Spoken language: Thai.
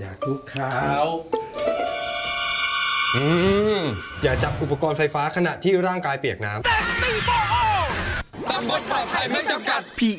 อยากดูข่าวอย่าจับอุปกรณ์ไฟฟ้าขณะที่ร่างกายเปียกน้ำตำบลปลอดภัยไม่จำกัด